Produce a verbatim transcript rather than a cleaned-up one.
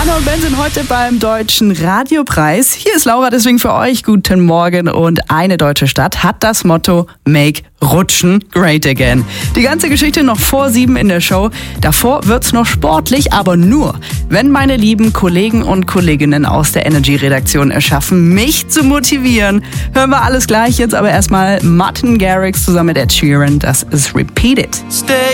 Anna und Ben sind heute beim Deutschen Radiopreis. Hier ist Laura deswegen für euch. Guten Morgen. Und eine deutsche Stadt hat das Motto Make Rutschen Great Again. Die ganze Geschichte noch vor sieben in der Show. Davor wird's noch sportlich, aber nur, wenn meine lieben Kollegen und Kolleginnen aus der Energy-Redaktion es schaffen, mich zu motivieren. Hören wir alles gleich. Jetzt aber erstmal Martin Garrix zusammen mit Ed Sheeran. Das ist Repeat It. Stay